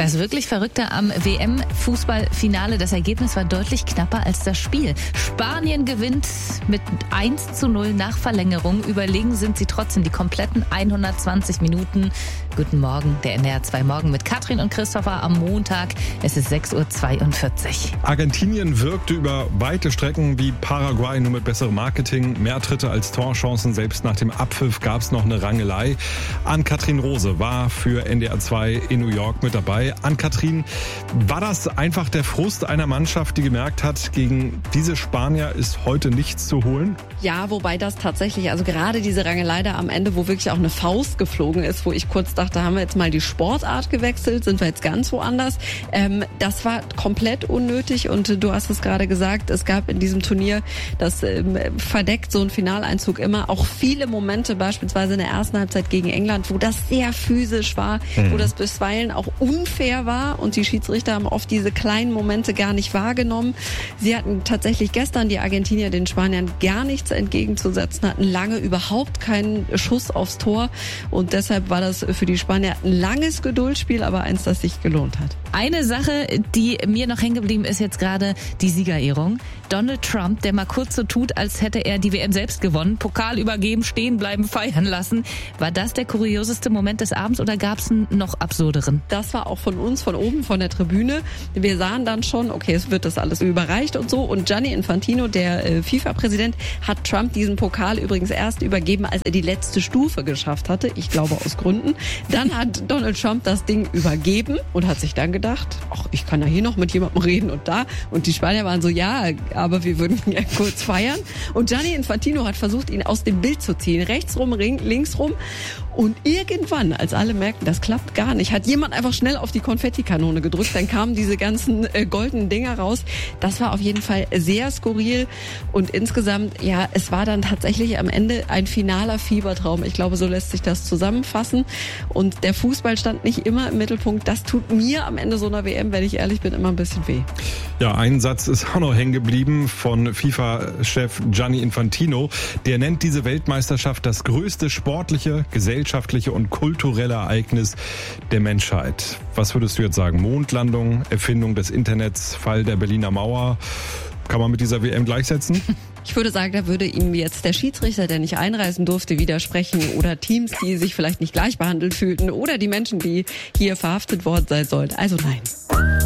Das wirklich Verrückte am WM-Fußballfinale, das Ergebnis war deutlich knapper als das Spiel. Spanien gewinnt mit 1:0 nach Verlängerung. Überlegen sind sie trotzdem die kompletten 120 Minuten. Guten Morgen, der NDR 2 Morgen mit Katrin und Christopher am Montag. Es ist 6:42 Uhr. Argentinien wirkte über weite Strecken wie Paraguay, nur mit besserem Marketing. Mehr Tritte als Torchancen. Selbst nach dem Abpfiff gab es noch eine Rangelei. Ann-Kathrin Rose war für NDR 2 in New York mit dabei. Ann-Kathrin, war das einfach der Frust einer Mannschaft, die gemerkt hat, gegen diese Spanier ist heute nichts zu holen? Ja, wobei das tatsächlich, also gerade diese Rangelei da am Ende, wo wirklich auch eine Faust geflogen ist, wo ich kurz dachte, haben wir jetzt mal die Sportart gewechselt, sind wir jetzt ganz woanders. Das war komplett unnötig und du hast es gerade gesagt, es gab in diesem Turnier, das verdeckt so ein Finaleinzug immer, auch viele Momente, beispielsweise in der ersten Halbzeit gegen England, wo das sehr physisch war, wo das bisweilen auch unfair war und die Schiedsrichter haben oft diese kleinen Momente gar nicht wahrgenommen. Sie hatten tatsächlich gestern, die Argentinier, den Spaniern gar nichts entgegenzusetzen, hatten lange überhaupt keinen Schuss aufs Tor und deshalb war das für die Spanier ein langes Geduldsspiel, aber eins, das sich gelohnt hat. Eine Sache, die mir noch hängen geblieben ist, jetzt gerade die Siegerehrung. Donald Trump, der mal kurz so tut, als hätte er die WM selbst gewonnen, Pokal übergeben, stehen bleiben, feiern lassen. War das der kurioseste Moment des Abends oder gab es einen noch absurderen? Das war auch von uns, von oben, von der Tribüne. Wir sahen dann schon, okay, es wird das alles überreicht und so. Und Gianni Infantino, der FIFA-Präsident, hat Trump diesen Pokal übrigens erst übergeben, als er die letzte Stufe geschafft hatte. Ich glaube aus Gründen. Dann hat Donald Trump das Ding übergeben und hat sich dann gedacht, ach, ich kann ja hier noch mit jemandem reden und da. Und die Spanier waren so, ja, aber wir würden ja kurz feiern. Und Gianni Infantino hat versucht, ihn aus dem Bild zu ziehen. Rechts rum, links rum. Und irgendwann, als alle merkten, das klappt gar nicht, hat jemand einfach schnell auf die Konfettikanone gedrückt. Dann kamen diese ganzen goldenen Dinger raus. Das war auf jeden Fall sehr skurril. Und insgesamt, ja, es war dann tatsächlich am Ende ein finaler Fiebertraum. Ich glaube, so lässt sich das zusammenfassen. Und der Fußball stand nicht immer im Mittelpunkt. Das tut mir am Ende so einer WM, wenn ich ehrlich bin, immer ein bisschen weh. Ja, ein Satz ist auch noch hängen geblieben von FIFA-Chef Gianni Infantino. Der nennt diese Weltmeisterschaft das größte sportliche, gesellschaftliche und kulturelle Ereignis der Menschheit. Was würdest du jetzt sagen? Mondlandung, Erfindung des Internets, Fall der Berliner Mauer. Kann man mit dieser WM gleichsetzen? Ich würde sagen, da würde ihm jetzt der Schiedsrichter, der nicht einreisen durfte, widersprechen oder Teams, die sich vielleicht nicht gleich behandelt fühlten oder die Menschen, die hier verhaftet worden sein sollen. Also nein.